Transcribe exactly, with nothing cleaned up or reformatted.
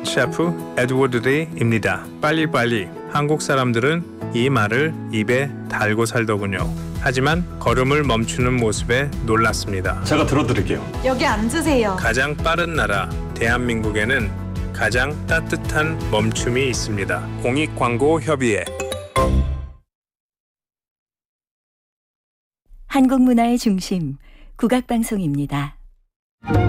셰프 에드워드 데이입니다. 빨리빨리. 한국 사람들은 이 말을 입에 달고 살더군요. 하지만 걸음을 멈추는 모습에 놀랐습니다. 제가 들어드릴게요. 여기 앉으세요. 가장 빠른 나라 대한민국에는 가장 따뜻한 멈춤이 있습니다. 공익광고협의회. 한국 문화의 중심, 국악방송입니다.